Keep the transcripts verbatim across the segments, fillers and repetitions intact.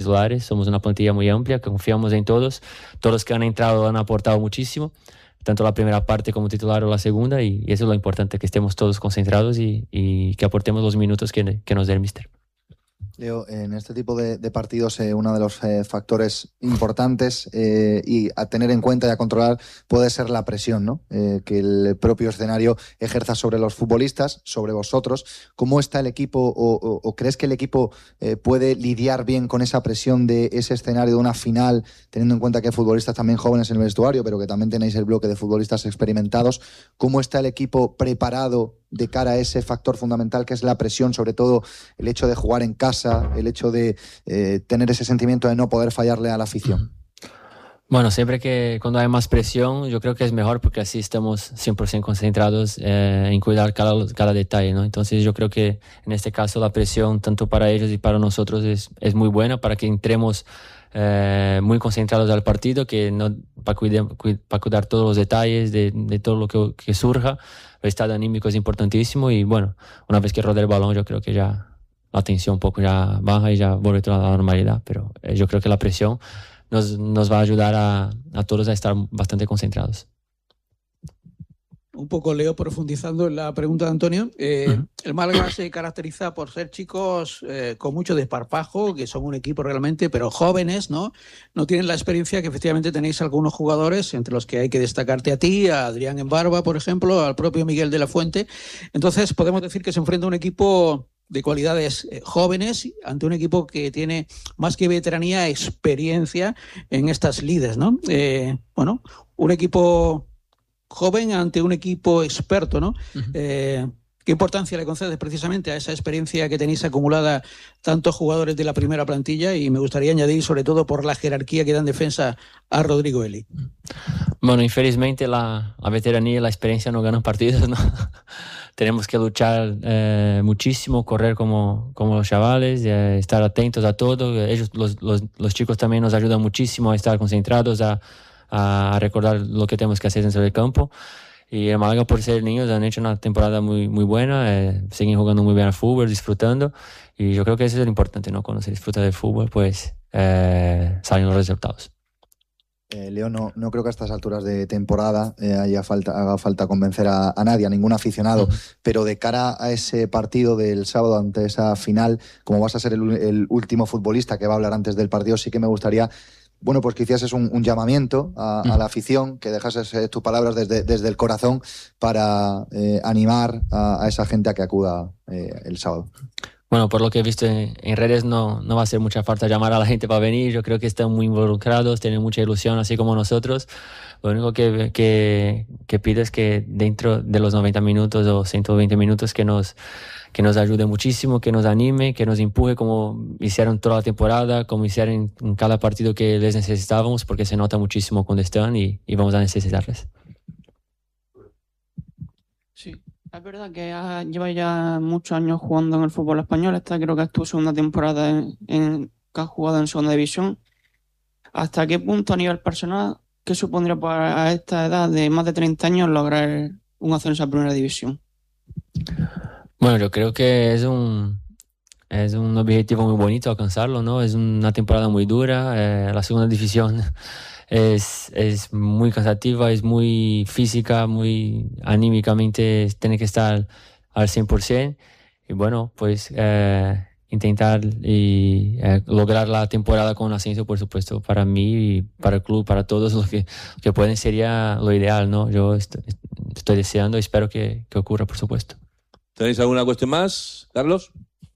titulares, somos una plantilla muy amplia, que confiamos en todos, todos los que han entrado han aportado muchísimo, tanto la primera parte como titular o la segunda, y, y eso es lo importante, que estemos todos concentrados y, y que aportemos los minutos que, que nos dé el míster. Leo, en este tipo de, de partidos eh, uno de los eh, factores importantes eh, y a tener en cuenta y a controlar puede ser la presión, ¿no? Eh, que el propio escenario ejerza sobre los futbolistas, sobre vosotros. ¿Cómo está el equipo o, o, o crees que el equipo eh, puede lidiar bien con esa presión de ese escenario de una final, teniendo en cuenta que hay futbolistas también jóvenes en el vestuario, pero que también tenéis el bloque de futbolistas experimentados? ¿Cómo está el equipo preparado de cara a ese factor fundamental que es la presión, sobre todo el hecho de jugar en casa, el hecho de eh, tener ese sentimiento de no poder fallarle a la afición? Bueno, siempre que cuando hay más presión, yo creo que es mejor porque así estamos cien por ciento concentrados eh, en cuidar cada, cada detalle, ¿no? Entonces yo creo que en este caso la presión tanto para ellos y para nosotros es, es muy buena para que entremos eh, muy concentrados al partido, que no, para, cuidar, para cuidar todos los detalles de, de todo lo que, que surja. El estado anímico es importantísimo y bueno, una vez que rodea el balón yo creo que ya la tensión un poco ya baja y ya vuelve toda la normalidad, pero eh, yo creo que la presión nos, nos va a ayudar a, a todos a estar bastante concentrados. Un poco, Leo, profundizando en la pregunta de Antonio, eh, uh-huh. el Málaga se caracteriza por ser chicos eh, con mucho desparpajo, que son un equipo realmente, pero jóvenes, ¿no? No tienen la experiencia que efectivamente tenéis algunos jugadores, entre los que hay que destacarte a ti, a Adrián Embarba, por ejemplo, al propio Miguel de la Fuente. Entonces, podemos decir que se enfrenta a un equipo de cualidades eh, jóvenes ante un equipo que tiene más que veteranía, experiencia en estas lides, ¿no? Eh, bueno, un equipo joven ante un equipo experto, ¿no? Uh-huh. Eh, ¿Qué importancia le concedes precisamente a esa experiencia que tenéis acumulada tantos jugadores de la primera plantilla? Y me gustaría añadir, sobre todo, por la jerarquía que da en defensa a Rodrigo Eli. Bueno, infelizmente la, la veteranía y la experiencia no ganan partidos, ¿no? Tenemos que luchar eh, muchísimo, correr como, como los chavales, eh, estar atentos a todo. Ellos, los, los, los chicos también nos ayudan muchísimo a estar concentrados, a a recordar lo que tenemos que hacer dentro del campo. Y el Málaga, por ser niños, han hecho una temporada muy, muy buena, eh, siguen jugando muy bien al fútbol, disfrutando, y yo creo que eso es lo importante, ¿no? Cuando se disfruta del fútbol, pues eh, salen los resultados. Eh, Leo, no, no creo que a estas alturas de temporada eh, haya falta, haga falta convencer a, a nadie, a ningún aficionado, uh-huh. pero de cara a ese partido del sábado, ante esa final, como vas a ser el, el último futbolista que va a hablar antes del partido, sí que me gustaría, bueno, pues que hicieses un, un llamamiento a, a la afición, que dejases eh, tus palabras desde, desde el corazón para eh, animar a, a esa gente a que acuda eh, el sábado. Bueno, por lo que he visto en, en redes no, no va a hacer mucha falta llamar a la gente para venir. Yo creo que están muy involucrados, tienen mucha ilusión, así como nosotros. Lo único que, que, que pido es que dentro de los noventa minutos o ciento veinte minutos que nos, que nos ayude muchísimo, que nos anime, que nos empuje como hicieron toda la temporada, como hicieron en cada partido que les necesitábamos, porque se nota muchísimo cuando están y, y vamos a necesitarles. Sí. Es verdad que ha, lleva ya muchos años jugando en el fútbol español. Esta creo que es tu segunda temporada en, en, que has jugado en segunda división. ¿Hasta qué punto a nivel personal, qué supondría para a esta edad de más de treinta años lograr un ascenso a primera división? Bueno, yo creo que es un, es un objetivo muy bonito alcanzarlo, ¿no? Es una temporada muy dura. Eh, la segunda división Es, es muy cansativa, es muy física, muy anímicamente, tiene que estar al cien por ciento. Y bueno, pues eh, intentar y eh, lograr la temporada con ascenso, por supuesto, para mí y para el club, para todos los que, que pueden, sería lo ideal, ¿no? Yo estoy, estoy deseando y espero que, que ocurra, por supuesto. ¿Tenéis alguna cuestión más, Carlos?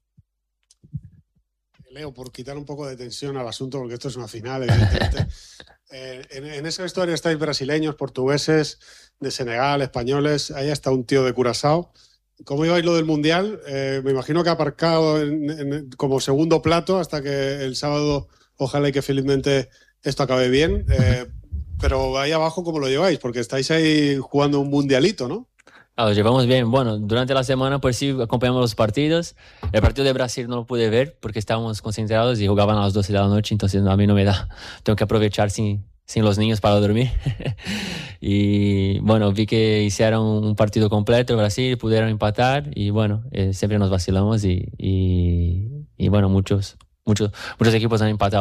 Leo, por quitar un poco de tensión al asunto, porque esto es una final, evidentemente. eh, en, en esa historia estáis brasileños, portugueses, de Senegal, españoles, ahí está un tío de Curazao. ¿Cómo ibais lo del Mundial? Eh, me imagino que aparcado en, en, como segundo plato hasta que el sábado, ojalá y que felizmente esto acabe bien. Eh, pero ahí abajo, ¿cómo lo lleváis? Porque estáis ahí jugando un mundialito, ¿no? Ah, lo llevamos bien. Bueno, durante la semana pues sí acompañamos los partidos. El partido de Brasil no lo pude ver porque estábamos concentrados y jugaban a las doce de la noche, entonces a mí no me da. Tengo que aprovechar sin, sin los niños para dormir. Y bueno, vi que hicieron un partido completo Brasil, pudieron empatar y bueno, eh, siempre nos vacilamos y, y, y bueno, muchos, muchos, muchos equipos han empatado.